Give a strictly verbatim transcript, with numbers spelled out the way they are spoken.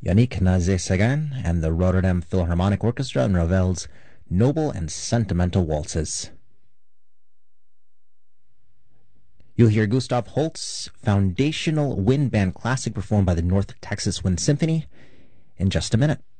Yannick Nazé-Séguin and the Rotterdam Philharmonic Orchestra and Ravel's Noble and Sentimental Waltzes. You'll hear Gustav Holst's foundational wind band classic performed by the North Texas Wind Symphony in just a minute.